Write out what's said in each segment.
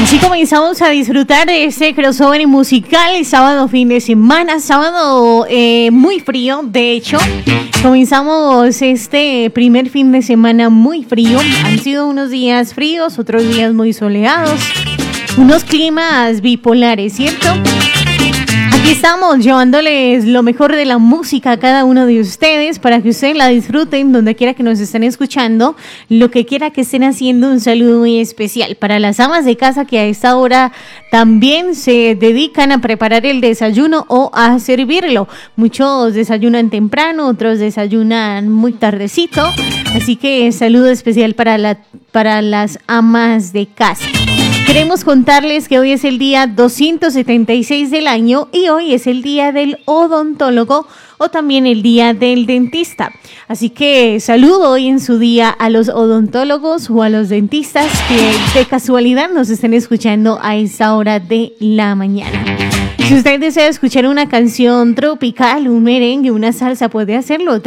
Así comenzamos a disfrutar de este crossover musical, sábado fin de semana, sábado muy frío. De hecho, comenzamos este primer fin de semana muy frío. Han sido unos días fríos, otros días muy soleados, unos climas bipolares, ¿cierto? Aquí estamos llevándoles lo mejor de la música a cada uno de ustedes para que ustedes la disfruten donde quiera que nos estén escuchando, lo que quiera que estén haciendo. Un saludo muy especial para las amas de casa que a esta hora también se dedican a preparar el desayuno o a servirlo. Muchos desayunan temprano, otros desayunan muy tardecito, así que saludo especial para las amas de casa. Queremos contarles que hoy es el día 276 del año y hoy es el día del odontólogo o también el día del dentista. Así que saludo hoy en su día a los odontólogos o a los dentistas que de casualidad nos estén escuchando a esta hora de la mañana. Si usted desea escuchar una canción tropical, un merengue, una salsa, puede hacerlo.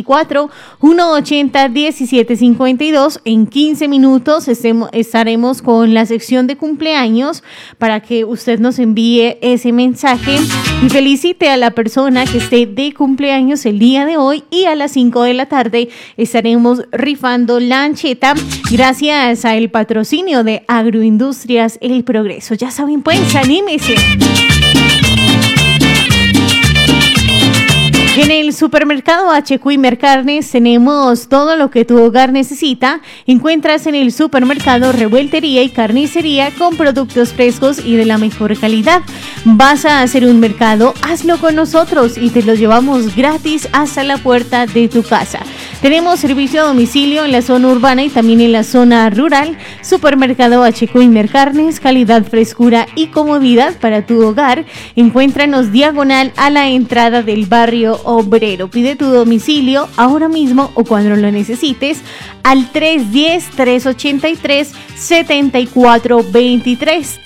324-180-1752. En 15 minutos estaremos con la sección de cumpleaños para que usted nos envíe ese mensaje y felicite a la persona que esté de cumpleaños el día de hoy. Y a las 5 de la tarde estaremos rifando la ancheta gracias al patrocinio de Agroindustrias El Progreso. Ya saben, pues, anímese. En el supermercado HQ Mercarnes tenemos todo lo que tu hogar necesita. Encuentras en el supermercado revueltería y carnicería con productos frescos y de la mejor calidad. Vas a hacer un mercado, hazlo con nosotros y te lo llevamos gratis hasta la puerta de tu casa. Tenemos servicio a domicilio en la zona urbana y también en la zona rural. Supermercado HQ Mercarnes, calidad, frescura y comodidad para tu hogar. Encuéntranos diagonal a la entrada del barrio Obrero. Pide tu domicilio ahora mismo o cuando lo necesites al 310-383-7423.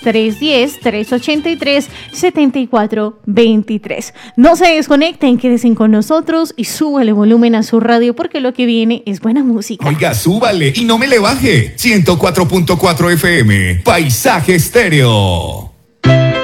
310-383-7423. No se desconecten, quédense con nosotros y súbale volumen a su radio porque lo que viene es buena música. Oiga, súbale y no me le baje. 104.4 FM, Paisaje Estéreo.